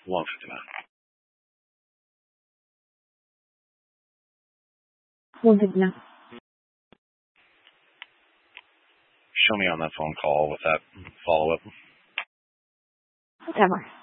159. Show me on that phone call with that follow-up. Whatever.